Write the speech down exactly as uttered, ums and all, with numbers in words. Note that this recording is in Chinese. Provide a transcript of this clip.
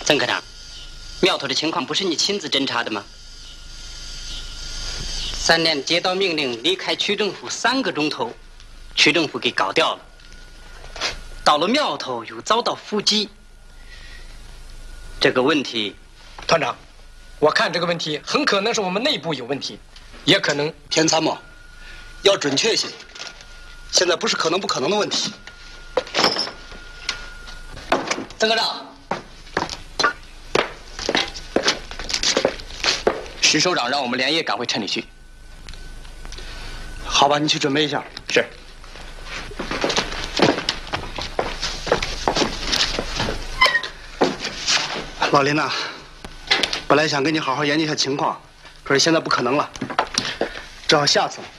曾科长，苗头的情况不是你亲自侦查的吗？三连接到命令离开区政府三个钟头，区政府给搞掉了。到了苗头又遭到伏击，这个问题， 团长，我看这个问题很可能是我们内部有问题，也可能田参谋，要准确些。现在不是可能不可能的问题。 曾科长， 石首长让我们连夜赶回城里去。 好吧，你去准备一下。 是。 老林呐，本来想跟你好好研究一下情况，可是现在不可能了，只好下次了。